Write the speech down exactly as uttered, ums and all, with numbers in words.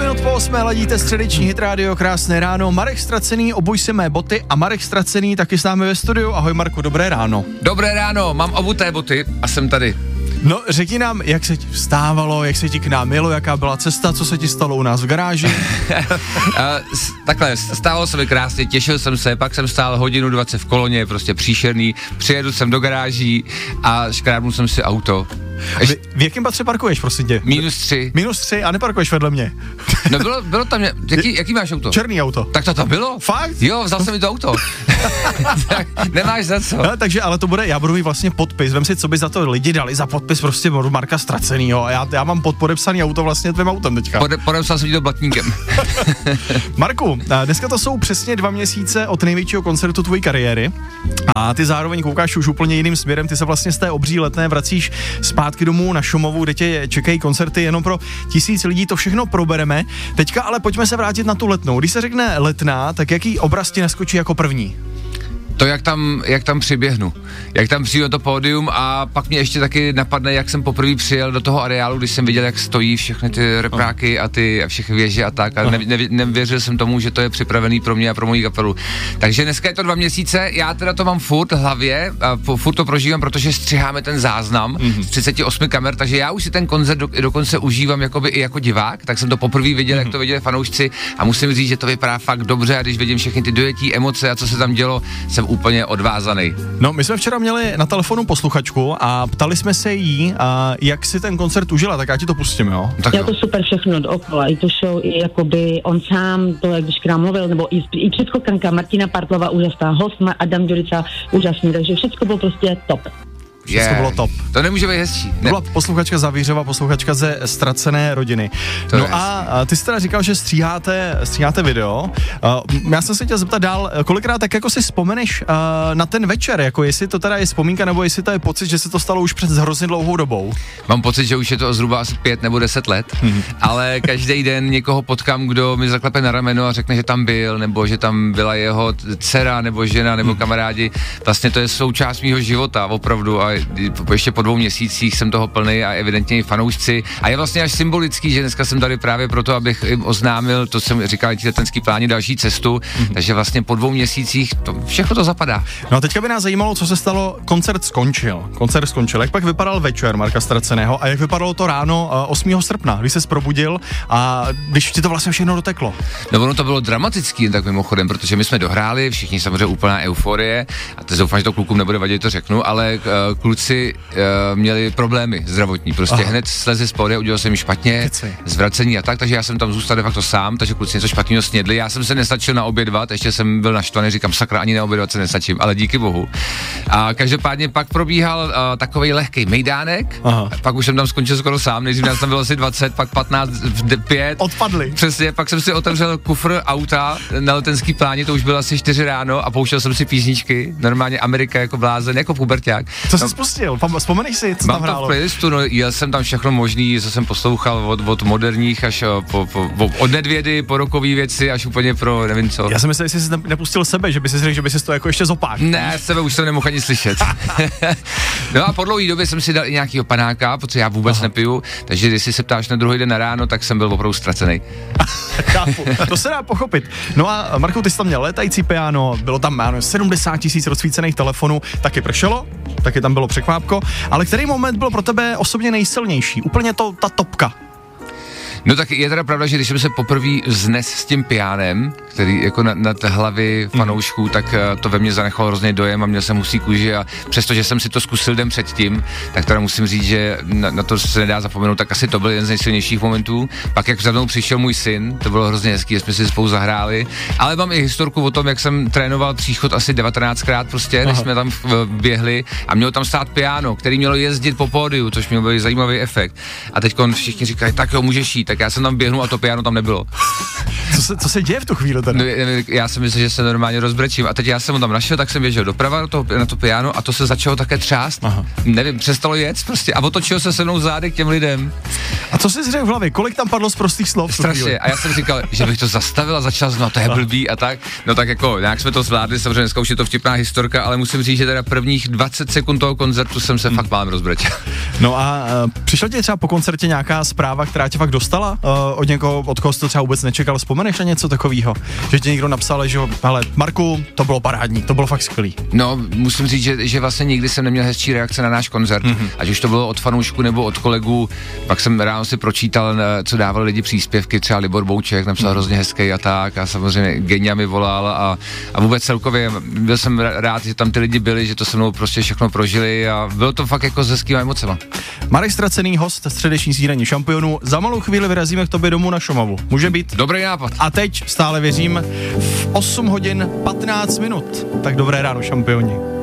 minut po osmé ladíte středeční hit rádio, krásné ráno. Marek Ztracený, obuj si mé boty a Marek Ztracený taky s námi ve studiu. Ahoj Marku, dobré ráno. Dobré ráno, mám obuté boty a jsem tady. No, řekni nám, jak se ti vstávalo, jak se ti k nám jelo, jaká byla cesta, co se ti stalo u nás v garáži. Takhle, stávalo se mi krásně, těšil jsem se, pak jsem stál hodinu dvacet v koloně, prostě příšerný, přijedu jsem do garáží a škrábnul jsem si auto. Ještě... V, v jakém patře parkuješ, prosím tě? Minus tři. Minus tři a neparkuješ vedle mě. No bylo, bylo tam, jaký, jaký máš auto? Černý auto. Tak to tam bylo? Fakt? Jo, vzal jsem mi to auto. Tak nemáš za co. No, takže, ale to bude, já budu mít vlastně podpis, vem si, co by za to lidi dali za podpis prostě Marka Ztracenýho a já, já mám podpodepsaný auto vlastně tvým autem teďka. Pode, podepsal jsem ti to blatníkem. Marku, dneska to jsou přesně dva měsíce od největšího koncertu tvojí kariéry a ty zároveň koukáš už úplně jiným směrem, ty se vlastně z té obří Letné vracíš zpátky domů na Šumovu, kde tě čekají koncerty jenom pro tisíc lidí, to všechno probereme. Teďka ale pojďme se vrátit na tu Letnou. Když se řekne Letná, tak jaký obraz ti naskočí jako první? To, jak tam, jak tam přiběhnu, jak tam přijdu na to pódium a pak mě ještě taky napadne, jak jsem poprvé přijel do toho areálu, když jsem viděl, jak stojí všechny ty repráky a ty a všechny věže a tak a ne, ne, nevěřil jsem tomu, že to je připravený pro mě a pro moji kapelu. Takže dneska je to dva měsíce, já teda to mám furt v hlavě a furt to prožívám, protože střiháme ten záznam mm-hmm. z třicet osm kamer, takže já už si ten koncert do, dokonce užívám jakoby i jako divák, tak jsem to poprvé viděl, mm-hmm. jak to viděli fanoušci a musím říct, že to vypadá fakt dobře a když vidím všechny ty dojetí, emoce a co se tam dělo, jsem úplně odvázaný. No, my jsme včera měli na telefonu posluchačku a ptali jsme se jí, a jak si ten koncert užila, tak já ti to pustím, jo? Tak jo. To super všechno dookola, i tu show, i jakoby on sám, to jak když k nám mluvil, nebo i, i předchokanka Martina Partlova úžasná, host Adam Ďurica úžasný, takže všechno bylo prostě top. Všechno yeah. bylo top. To nemůže být hezčí. To byla posluchačka Zavířova, posluchačka ze Ztracené rodiny. To no a, a ty jsi teda říkal, že stříháte, stříháte video. Uh, já jsem se chtěl zeptat dál, kolikrát tak jako si vzpomeneš uh, na ten večer, jako jestli to teda je vzpomínka, nebo jestli to je pocit, že se to stalo už před hrozně dlouhou dobou. Mám pocit, že už je to zhruba asi pět nebo deset let, hmm. ale každý den někoho potkám, kdo mi zaklepe na rameno a řekne, že tam byl, nebo že tam byla jeho dcera, nebo žena, nebo hmm. kamarádi. Vlastně to je součást mýho života, opravdu. A ještě po dvou měsících jsem toho plnej a evidentně i fanoušci. A je vlastně až symbolický, že dneska jsem tady právě proto, abych jim oznámil, to jsem říkal, ti letenský plány, další cestu, mm. takže vlastně po dvou měsících to, všechno to zapadá. No a teďka by nás zajímalo, co se stalo, koncert skončil. Koncert skončil. Jak pak vypadal večer Marka Ztraceného a jak vypadalo to ráno osmého srpna, když se probudil a když ti to vlastně všechno doteklo? No ono to bylo dramatický, tak mimochodem, protože my jsme dohráli, všichni samozřejmě úplná euforie a to doufám, že to klukům nebude vadit, to řeknu, ale uh, kluci uh, měli problémy zdravotní, prostě Aha. hned sleze z pódia, udělal jsem jim špatně, Keci. zvracení a tak, takže já jsem tam zůstal de facto sám, takže kluci něco špatného snědli, já jsem se nestačil naobědvat, ještě jsem byl naštvaný, říkám sakra, ani naobědvat se nestačím, ale díky bohu. A každopádně pak probíhal uh, takovej lehkej mejdánek, Aha. pak už jsem tam skončil skoro sám, nejdřív nás tam bylo asi dvacet, pak patnáct, pět. Odpadli. Přesně, pak jsem si otevřel kufr auta na letenský pláni, to už bylo asi čtyři ráno a pouštěl jsem si písničky, normálně Amerika jako blázen, jako puberťák. Co jsi spustil? Vzpomeneš si, co tam hrálo? Mám to v playlistu, no, jel jsem tam všechno možný, co jsem poslouchal od, od moderních až po, po, po, od Nedvědy, po rokový věci až úplně pro nevím co. Já jsem myslel, že jsi nepustil sebe, že by si řekl, že by si to jako ještě zopák. Ne, sebe už jsem nemohl ani slyšet. No a po dlouhé době jsem si dal i nějakýho panáka, protože já vůbec Aha. nepiju, takže když si se ptáš na druhý den na ráno, tak jsem byl opravdu ztracený. Chápu, to se dá pochopit. No a Marku, ty jsi tam měl létající piano, bylo tam ano, sedmdesát tisíc rozsvícených telefonů, taky pršelo, taky tam bylo překvápko, ale který moment byl pro tebe osobně nejsilnější? Úplně to, ta topka. No tak je teda pravda, že když jsem se poprvé znes s tím pianem, který jako na, na hlavy fanoušků, mm. tak uh, to ve mně zanechalo hrozný dojem a měl jsem husí kůži a přestože jsem si to zkusil den předtím, tak teda musím říct, že na, na to se nedá zapomenout, tak asi to byl jeden z nejsilnějších momentů. Pak jak za mnou přišel můj syn, to bylo hrozně hezký, jsme si spolu zahráli, ale mám i historku o tom, jak jsem trénoval příchod asi devatenáctkrát prostě, Aha. než jsme tam běhli a mělo tam stát piano, který mělo jezdit po pódiu, což měl byl zajímavý efekt. A teď všichni říkají, tak jo, můžeš jít. Tak já jsem tam běhnul a to piano tam nebylo. Co se, co se děje v tu chvíli teda? No, já jsem myslel, že se normálně rozbrečím a teď já jsem ho tam našel, tak jsem běžel doprava na to, na to piano a to se začalo také třást. Aha. Nevím, přestalo jet prostě a otočil se se mnou zády k těm lidem. A co jsi řekl v hlavě? Kolik tam padlo z prostých slov? Strašně. A já jsem říkal, že bych to zastavil a začal no to je blbý a tak. No tak jako, nějak jsme to zvládli, samozřejmě dneska už je to vtipná historka, ale musím říct, že teda prvních dvacet sekund toho koncertu jsem se hmm. fakt málem rozbrečel. No a uh, přišla ti třeba po koncertě nějaká zpráva, která tě fakt dostala uh, od někoho, od koho jsi to třeba vůbec nečekal? Vzpomeneš na něco takového? Že ti někdo napsal, že hele, Marku, to bylo parádní, to bylo fakt skvělý. No, musím říct, že, že vlastně nikdy jsem neměl hezčí reakce na náš koncert, mm-hmm. ať už to bylo od fanoušků nebo od kolegů. Pak jsem ráno si pročítal, co dávali lidi příspěvky, třeba Libor Bouček napsal mm-hmm. hrozně hezký a tak a samozřejmě Genia mi volal a, a vůbec celkově byl jsem rád, že tam ty lidi byli, že to se mnou prostě všechno prožili a bylo to fakt jako s hezkýma emocema. Marek Ztracený, host středeční snídaně šampionů. Za malou chvíli vyrazíme k tobě domů na Šumavu. Může být? Dobrý nápad. A teď stále věřím v osm hodin patnáct minut. Tak dobré ráno, šampioni.